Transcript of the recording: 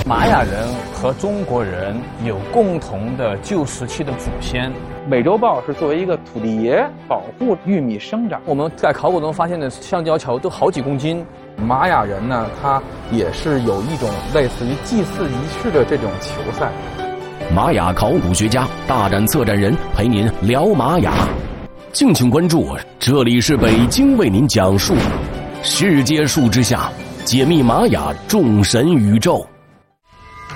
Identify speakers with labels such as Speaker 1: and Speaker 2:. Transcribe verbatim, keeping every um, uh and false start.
Speaker 1: 玛雅人和中国人有共同的旧时期的祖先。
Speaker 2: 美洲豹是作为一个土地爷，保护玉米生长。
Speaker 1: 我们在考古中发现的橡胶桥都好几公斤。
Speaker 2: 玛雅人呢，他也是有一种类似于祭祀仪式的这种球赛。
Speaker 3: 玛雅考古学家、大展策展人陪您聊玛雅，敬请关注，这里是北京为您讲述世界树之下，解密玛雅众神宇宙。